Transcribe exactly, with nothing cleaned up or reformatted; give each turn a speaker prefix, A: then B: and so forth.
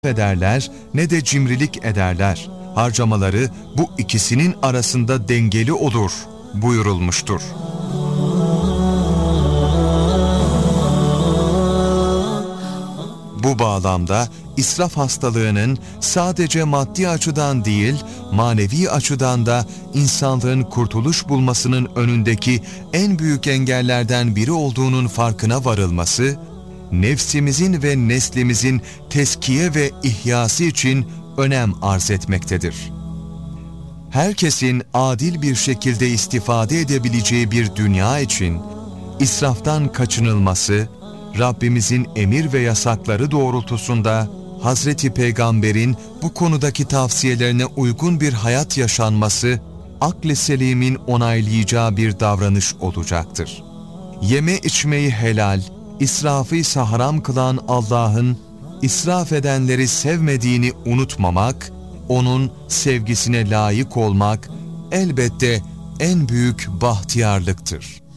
A: ederler ne de cimrilik ederler. Harcamaları bu ikisinin arasında dengeli olur buyurulmuştur. Bu bağlamda israf hastalığının sadece maddi açıdan değil, manevi açıdan da insanlığın kurtuluş bulmasının önündeki en büyük engellerden biri olduğunun farkına varılması, nefsimizin ve neslimizin teskiye ve ihyası için önem arz etmektedir. Herkesin adil bir şekilde istifade edebileceği bir dünya için israftan kaçınılması, Rabbimizin emir ve yasakları doğrultusunda Hazreti Peygamber'in bu konudaki tavsiyelerine uygun bir hayat yaşanması, akl-i selimin onaylayacağı bir davranış olacaktır. Yeme içmeyi helal, israfı ise haram kılan Allah'ın, israf edenleri sevmediğini unutmamak, onun sevgisine layık olmak elbette en büyük bahtiyarlıktır.